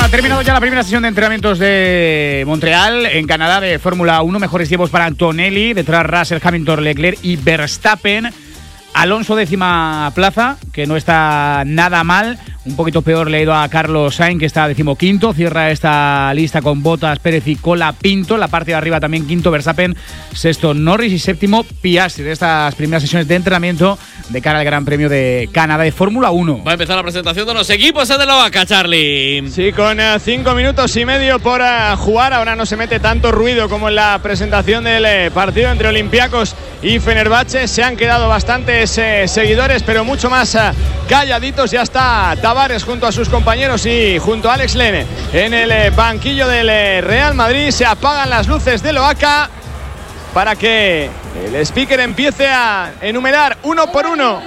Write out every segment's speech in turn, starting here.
ha terminado ya la primera sesión de entrenamientos de Montreal en Canadá de Fórmula 1. Mejores tiempos para Antonelli, detrás Russell, Hamilton, Leclerc y Verstappen. Alonso, 10ª plaza, que no está nada mal. Un poquito peor le ha ido a Carlos Sainz, que está 15º. Cierra esta lista con Bottas, Pérez y Colapinto. En la parte de arriba también 5º Verstappen, 6º Norris y 7º Piastri. De estas primeras sesiones de entrenamiento de cara al Gran Premio de Canadá de Fórmula 1. Va a empezar la presentación de los equipos de la vaca, Charlie. Sí, con 5 minutos y medio por jugar. Ahora no se mete tanto ruido como en la presentación del partido entre Olympiacos y Fenerbahce. Se han quedado bastantes seguidores, pero mucho más calladitos. Ya está Tavares junto a sus compañeros y junto a Alex Lene en el banquillo del Real Madrid. Se apagan las luces del Oaca para que el speaker empiece a enumerar uno por uno.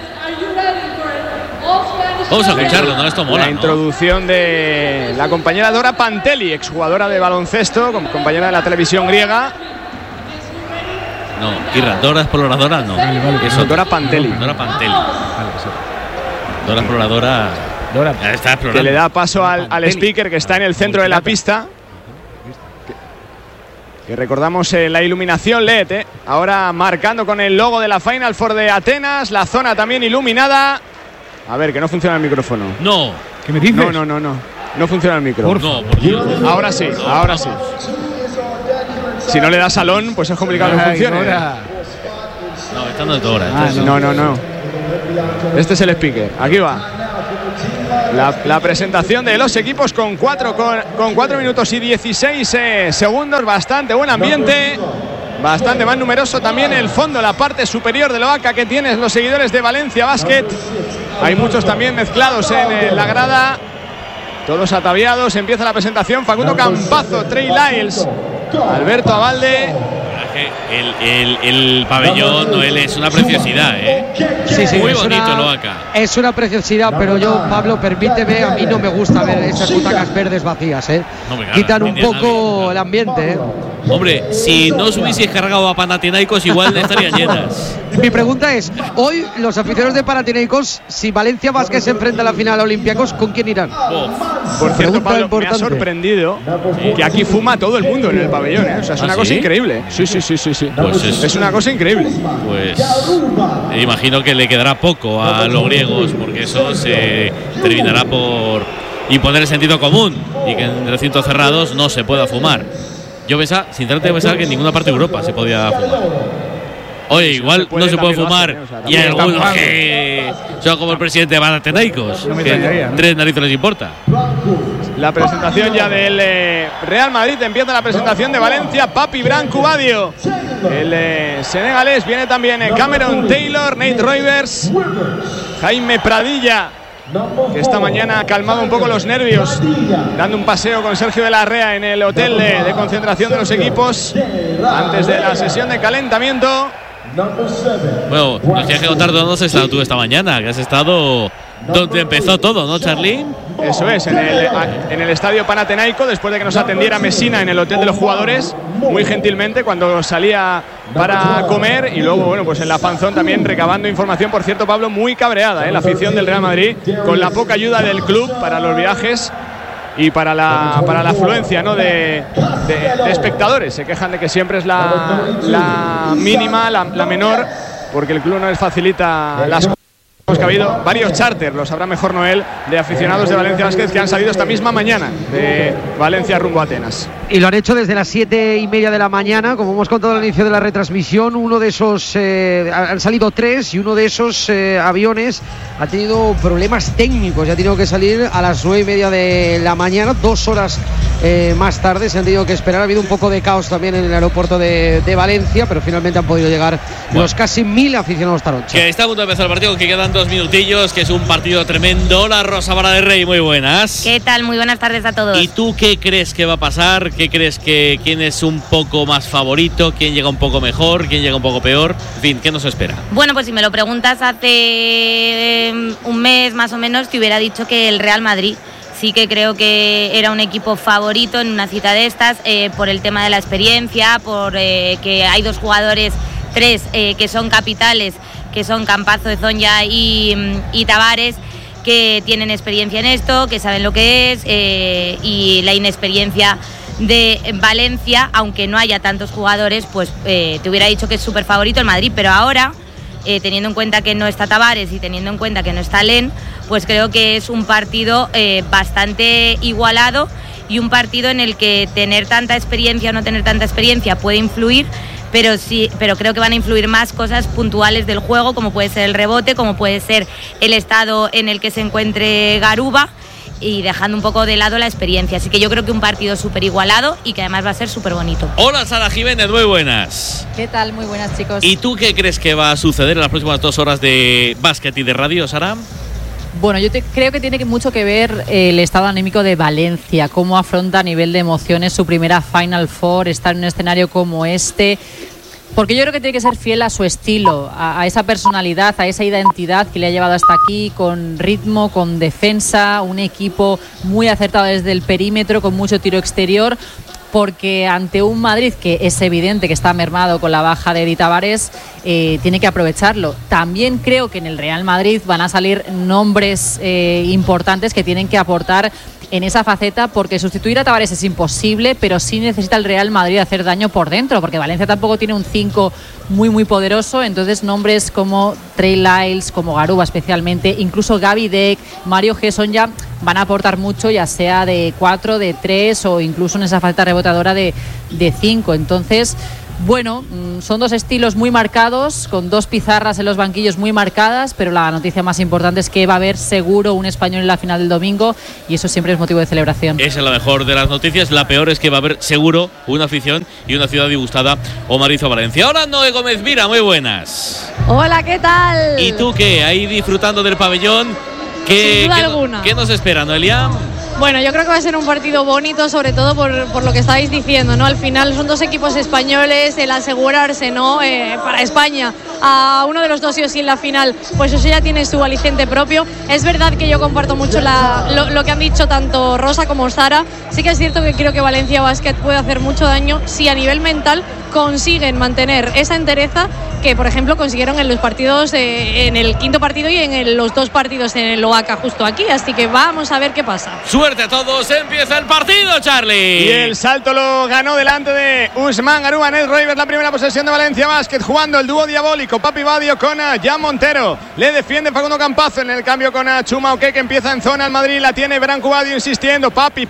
Vamos a escucharlo, ¿no? Esto mola, La introducción de la compañera Dora Pantelli, exjugadora de baloncesto, compañera de la televisión griega. No, Irra, Dora Exploradora no. Vale. Eso, Dora Pantelli. Dora Pantelli. Dora Exploradora. Dora está explorando. Que le da paso al speaker que está en el centro de la pista. Que recordamos la iluminación LED, ahora marcando con el logo de la Final Four de Atenas. La zona también iluminada. A ver, que no funciona el micrófono. No. ¿Qué me dices? No funciona el micrófono. No, ahora sí. Si no le da salón, pues es complicado que funcione. No, esta no es Dora. No. Este es el speaker. Aquí va. La presentación de los equipos con 4 minutos y 16 segundos. Bastante buen ambiente. Bastante más numeroso también el fondo, la parte superior del Oaca que tienes los seguidores de Valencia Basket. Hay muchos también mezclados en la grada. Todos ataviados. Empieza la presentación. Facundo Campazo, Trey Lyles, Alberto Abalde. El pabellón, Noel, es una preciosidad, Sí, muy bonito el Oaca. Es una preciosidad, pero yo, Pablo, permíteme, a mí no me gusta ver esas butacas verdes vacías, Quitan un poco el ambiente, Hombre, si no os hubieseis cargado a Panathinaikos, igual estarían llenas. Mi pregunta es, hoy los aficionados de Panathinaikos, si Valencia Basket se enfrenta a la final a Olympiacos, ¿con quién irán? Por cierto, Pablo, me ha sorprendido que aquí fuma todo el mundo en el pabellón, O sea, es una cosa increíble. Sí. Pues es una cosa increíble. Pues imagino que le quedará poco a los griegos, porque eso se terminará por imponer el sentido común y que en recintos cerrados no se pueda fumar. Yo sinceramente pensaba que en ninguna parte de Europa se podía fumar. Oye, igual no se puede fumar y hay algunos que son como el presidente de Panathinaikos, que 3 narices les importa. La presentación ya del Real Madrid. Empieza la presentación de Valencia. Papi Branco-Badio, el senegalés. Viene también Cameron Taylor, Nate Roivers, Jaime Pradilla, que esta mañana ha calmado un poco los nervios, dando un paseo con Sergio de la Rea en el hotel de concentración de los equipos antes de la sesión de calentamiento. Bueno, nos tienes que contar dónde has estado tú esta mañana, que has estado donde empezó todo, ¿no, Charly? Eso es, en el estadio Panathinaiko, después de que nos atendiera Messina en el hotel de los jugadores, muy gentilmente, cuando salía para comer. Y luego, bueno, pues en la fanzón también recabando información. Por cierto, Pablo, muy cabreada, la afición del Real Madrid, con la poca ayuda del club para los viajes y para la afluencia, ¿no?, de espectadores. Se quejan de que siempre es la mínima, la menor, porque el club no les facilita las cosas. Que ha habido varios charters, lo sabrá mejor Noel, de aficionados de Valencia Basket que han salido esta misma mañana de Valencia rumbo a Atenas. Y lo han hecho desde las 7:30 de la mañana, como hemos contado al inicio de la retransmisión. Uno de esos, han salido 3, y uno de esos aviones ha tenido problemas técnicos y ha tenido que salir a las 9:30 de la mañana, 2 horas más tarde. Se han tenido que esperar. Ha habido un poco de caos también en el aeropuerto de Valencia, pero finalmente han podido llegar los casi 1000 aficionados taroncha. Que está a punto de empezar el partido, que quedan 2 minutillos, que es un partido tremendo. La Rosa Vara de Rey, muy buenas. ¿Qué tal? Muy buenas tardes a todos. ¿Y tú qué crees que va a pasar? ¿Qué crees que quién es un poco más favorito? ¿Quién llega un poco mejor? ¿Quién llega un poco peor? En fin, ¿qué nos espera? Bueno, pues si me lo preguntas hace un mes más o menos, te hubiera dicho que el Real Madrid. Sí que creo que era un equipo favorito en una cita de estas, por el tema de la experiencia, por que hay 2 jugadores, 3 que son capitales, que son Campazo, Ezonja y Tavares. que tienen experiencia en esto, que saben lo que es, y la inexperiencia de Valencia, aunque no haya tantos jugadores, pues te hubiera dicho que es súper favorito el Madrid, pero ahora, teniendo en cuenta que no está Tavares y teniendo en cuenta que no está Len, pues creo que es un partido bastante igualado y un partido en el que tener tanta experiencia o no tener tanta experiencia puede influir, pero creo que van a influir más cosas puntuales del juego, como puede ser el rebote, como puede ser el estado en el que se encuentre Garuba, y dejando un poco de lado la experiencia. Así que yo creo que un partido súper igualado y que además va a ser súper bonito. Hola, Sara Jiménez, muy buenas. ¿Qué tal? Muy buenas, chicos. ¿Y tú qué crees que va a suceder en las próximas 2 horas de básquet y de radio, Sara? Bueno, creo que tiene mucho que ver el estado anímico de Valencia, cómo afronta a nivel de emociones su primera Final Four, estar en un escenario como este. Porque yo creo que tiene que ser fiel a su estilo, a esa personalidad, a esa identidad que le ha llevado hasta aquí, con ritmo, con defensa, un equipo muy acertado desde el perímetro, con mucho tiro exterior, porque ante un Madrid que es evidente que está mermado con la baja de Edi Tavares, tiene que aprovecharlo. También creo que en el Real Madrid van a salir nombres importantes que tienen que aportar en esa faceta, porque sustituir a Tavares es imposible, pero sí necesita el Real Madrid hacer daño por dentro, porque Valencia tampoco tiene un 5 muy poderoso. Entonces nombres como Trey Lyles, como Garuba especialmente, incluso Gaby Deck, Mario Gesson ya van a aportar mucho, ya sea de 4, de 3 o incluso en esa falta rebotadora de 5. Entonces, bueno, son dos estilos muy marcados, con dos pizarras en los banquillos muy marcadas, pero la noticia más importante es que va a haber seguro un español en la final del domingo, y eso siempre es motivo de celebración. Esa es la mejor de las noticias. La peor es que va a haber seguro una afición y una ciudad disgustada, o Madrid o Valencia. Ahora Noé Gómez Mira, muy buenas. Hola, ¿qué tal? ¿Y tú qué? Ahí disfrutando del pabellón. Sin duda alguna. ¿Qué nos espera, Noelia? Bueno, yo creo que va a ser un partido bonito, sobre todo por lo que estáis diciendo, ¿no? Al final son dos equipos españoles, el asegurarse, ¿no? Para España a uno de los dos sí o sí en la final, pues eso ya tiene su aliciente propio. Es verdad que yo comparto mucho lo que han dicho tanto Rosa como Sara. Sí que es cierto que creo que Valencia Basket puede hacer mucho daño si a nivel mental consiguen mantener esa entereza que, por ejemplo, consiguieron en los partidos, en el quinto partido y en los 2 partidos en el Oaca justo aquí. Así que vamos a ver qué pasa. Suerte a todos, empieza el partido, Charlie. Y el salto lo ganó delante de Usman Garuba. Ned Roivers, la primera posesión de Valencia Basket, jugando el dúo diabólico, Papi Badio con Jan Montero. Le defiende Facundo Campazo en el cambio con Chuma Oque, que empieza en zona. El Madrid la tiene Branco Badio insistiendo. Papi,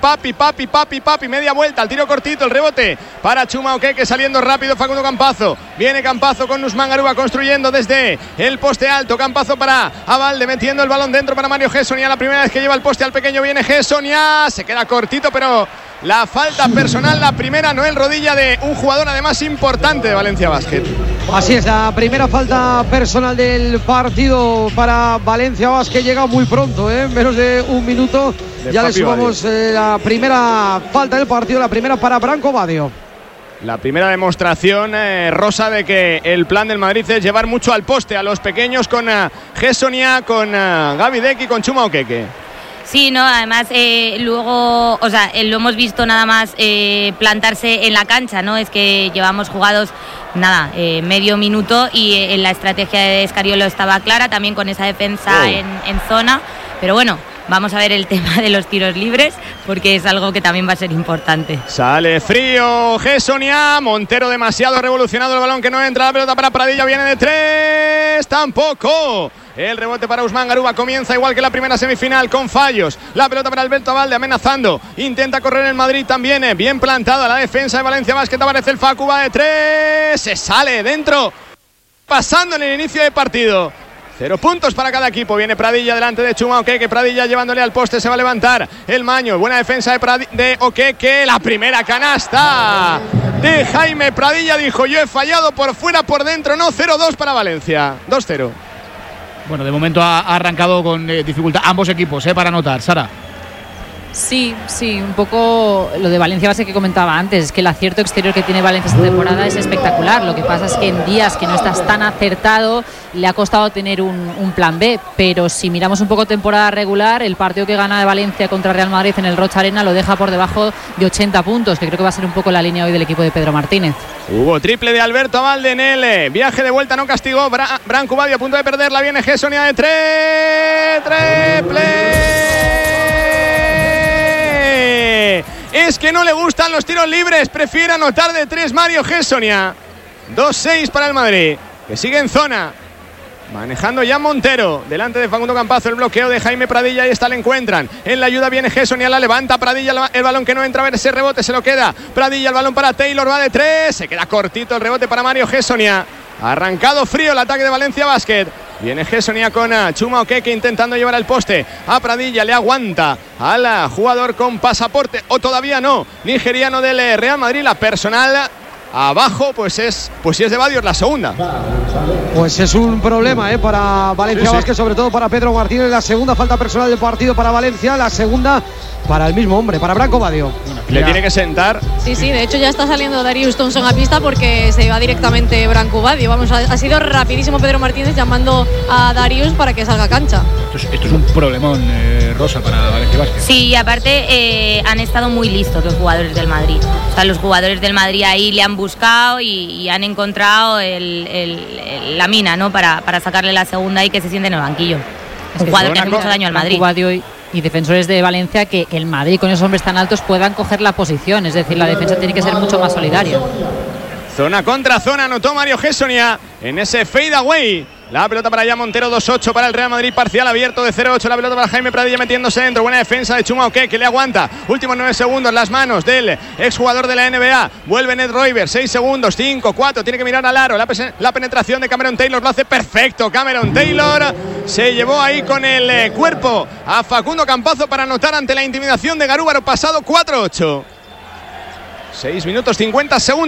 media vuelta, el tiro cortito, el rebote para Chuma Oque, que saliendo rápido Facundo Campazo. Viene Campazo con Usman Garuba construyendo desde el poste alto. Campazo para Avalde, metiendo el balón dentro para Mario Gessonia. La primera vez que lleva el poste al pequeño viene Gessonia. Se queda cortito, pero la falta personal, la primera, Noel Rodilla, de un jugador además importante de Valencia Basket. Así es, la primera falta personal del partido para Valencia Basket. Llega muy pronto, en menos de un minuto. Ya le sumamos la primera falta del partido, la primera para Branco Badio. La primera demostración, Rosa, de que el plan del Madrid es llevar mucho al poste a los pequeños, con Gessonia, con Gaby Deck y con Chuma Okeke. Sí, no, además luego, o sea, lo hemos visto nada más plantarse en la cancha, ¿no? Es que llevamos jugados medio minuto y la estrategia de Escariolo estaba clara, también con esa defensa en zona, pero bueno, vamos a ver el tema de los tiros libres, porque es algo que también va a ser importante. Sale frío Gessonia. Montero demasiado revolucionado el balón, que no entra. La pelota para Pradilla, viene de 3, tampoco. El rebote para Usman Garuba comienza igual que la primera semifinal, con fallos. La pelota para Alberto Avalde, amenazando. Intenta correr el Madrid también. Bien plantada la defensa de Valencia Basket. Aparece el Facu, va de 3. Se sale dentro. Pasando en el inicio de partido. 0 puntos para cada equipo. Viene Pradilla delante de Chuma Okeke. Pradilla llevándole al poste. Se va a levantar el Maño. Buena defensa de Okeke. La primera canasta de Jaime Pradilla. Dijo: yo he fallado por fuera, por dentro. No, 0-2 para Valencia. 2-0. Bueno, de momento ha arrancado con dificultad ambos equipos para anotar. Sara. Sí, un poco lo de Valencia Basket que comentaba antes, es que el acierto exterior que tiene Valencia esta temporada es espectacular. Lo que pasa es que en días que no estás tan acertado le ha costado tener un plan B, pero si miramos un poco temporada regular, el partido que gana de Valencia contra Real Madrid en el Rocha Arena lo deja por debajo de 80 puntos, que creo que va a ser un poco la línea hoy del equipo de Pedro Martínez. Hubo triple de Alberto Abalde en el viaje de vuelta, no castigó. Branco Badio a punto de perderla, viene Gessonia de 3, triple. Es que no le gustan los tiros libres, prefiere anotar de 3 Mario Gessonia. 2-6 para el Madrid, que sigue en zona. Manejando ya Montero, delante de Facundo Campazo, el bloqueo de Jaime Pradilla, ahí está, le encuentran. En la ayuda viene Gessonia, la levanta Pradilla, el balón que no entra, a ver ese rebote, se lo queda. Pradilla, el balón para Taylor, va de 3, se queda cortito el rebote para Mario Gessonia. Arrancado frío el ataque de Valencia Basket. Viene Gessonia con Chuma Okeke intentando llevar al poste a Pradilla, le aguanta al jugador con pasaporte, o todavía no, nigeriano del Real Madrid, la personal. Abajo, pues si es de Badios la segunda. Pues es un problema para Valencia Basket, sobre todo para Pedro Martínez. La segunda falta personal del partido para Valencia, la segunda para el mismo hombre, para Branco Badio. Le tiene que sentar. Sí, de hecho ya está saliendo Darius Thompson a pista porque se va directamente Branco Badio. Vamos, ha sido rapidísimo Pedro Martínez llamando a Darius para que salga a cancha. Esto es un problemón, Rosa, para Valencia Basket. Sí, y aparte han estado muy listos los jugadores del Madrid. O sea, los jugadores del Madrid ahí le han buscado y han encontrado la mina, ¿no? Para sacarle la segunda y que se siente en el banquillo. Es un jugador que hace mucho daño al Madrid. Y defensores de Valencia, que el Madrid con esos hombres tan altos puedan coger la posición, es decir, la defensa tiene que ser mucho más solidaria. Zona contra zona, anotó Mario Gessonia en ese fade away. La pelota para allá Montero, 2-8 para el Real Madrid, parcial abierto de 0-8. La pelota para Jaime Pradilla metiéndose dentro. Buena defensa de Chuma Okeke, que le aguanta. Últimos 9 segundos, las manos del exjugador de la NBA. Vuelve Ned Roiber, 6 segundos, 5, 4. Tiene que mirar al aro. La penetración de Cameron Taylor lo hace perfecto. Cameron Taylor se llevó ahí con el cuerpo a Facundo Campazo para anotar ante la intimidación de Garúbaro, pasado 4-8. 6 minutos 50 segundos.